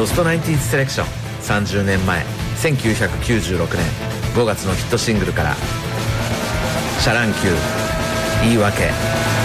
ロストナインティーズセレクション。30年前1996年5月のヒットシングルからシャ乱 Q 言い訳。